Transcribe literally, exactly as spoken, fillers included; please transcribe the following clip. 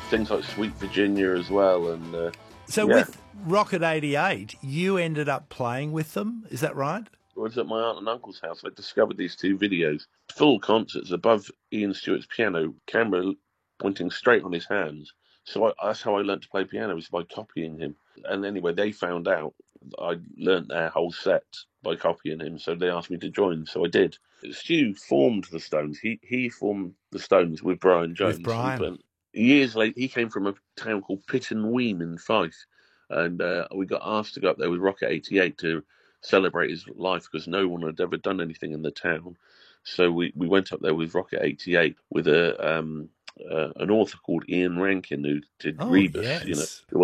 things like Sweet Virginia as well. And uh, So yeah. with Rocket eighty-eight, you ended up playing with them, is that right? I was at my aunt and uncle's house. I discovered these two videos, full concerts above Ian Stewart's piano, camera pointing straight on his hands. So I, that's how I learned to play piano, was by copying him. And anyway, they found out I learnt their whole set by copying him, so they asked me to join. So I did. Stu formed the Stones. He he formed the Stones with Brian Jones. With Brian. But years later, he came from a town called Pitton Weem in Fife, and uh, we got asked to go up there with Rocket eighty-eight to celebrate his life because no one had ever done anything in the town. So we, we went up there with Rocket eighty-eight with a um uh, an author called Ian Rankin who did Oh, Rebus. yes. You know,